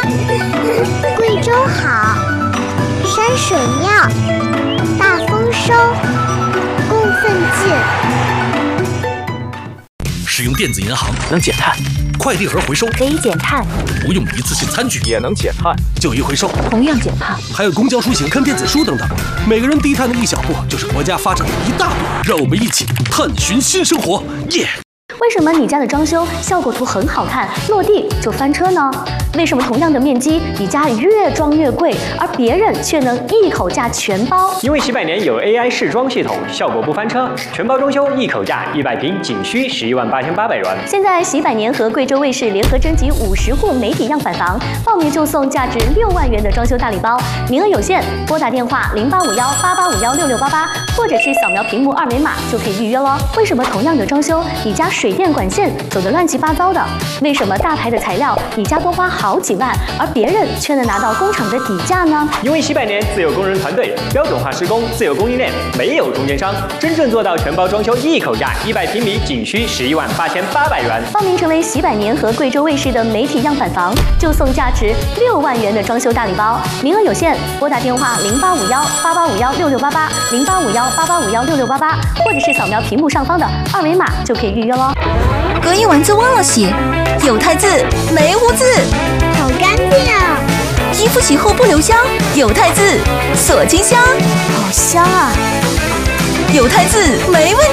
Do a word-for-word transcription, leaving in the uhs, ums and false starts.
贵州好，山水妙，大丰收，供奉进。 使用电子银行能减碳， 快递盒回收可以减碳， 不用一次性餐具也能减碳， 旧衣回收同样减碳， 还有公交出行看电子书等等，每个人低碳的一小步，就是国家发展的一大步。让我们一起探寻新生活，耶！ 为什么你家的装修效果图很好看，落地就翻车呢？为什么同样的面积，你家越装越贵，而别人却能一口价全包？ 因为洗百年有 A I 试装系统，效果不翻车，全包装修一口价一百平仅需十一万八千八百元。 现在洗百年和贵州卫视联合征集五十户媒体样板房，报名就送价值六万元的装修大礼包，名额有限，拨打电话零八五幺八八五幺六六八八，或者是扫描屏幕二维码就可以预约喽。为什么同样的装修，你家水电管线走得乱七八糟的？为什么大牌的材料你家多花好几万，而别人却能拿到工厂的底价呢？ 因为洗百年自有工人团队，标准化施工，自有供应链，没有中间商，真正做到全包装修一口价一百平米仅需十一万八千八百元。 报名成为洗百年和贵州卫视的媒体样板房，就送价值六万元的装修大礼包，名额有限，拨打电话零八五幺八八五幺六六八八零八五幺八八五幺六六八八，或者是扫描屏幕上方的二维码就可以预约喽。 隔音丸子忘了洗，有汰渍没污渍， 好干净啊！ 衣服洗后不留香，有汰渍锁金香， 好香啊！ 有汰渍没问题。